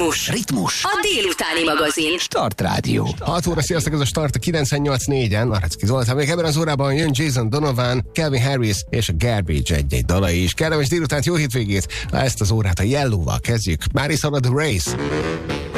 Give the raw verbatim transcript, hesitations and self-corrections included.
Ritmus. Ritmus. A délutáni magazin. Start Rádió. hat óra, sziasztok, ez a Start a kilencvennyolc négyen. Aracki Zoltán, még ebben az órában jön Jason Donovan, Calvin Harris és a Garbage egy-egy dalai is. Kellemes délutánt, jó hétvégét! Ezt az órát a Yellow-val kezdjük. Már is a The Race.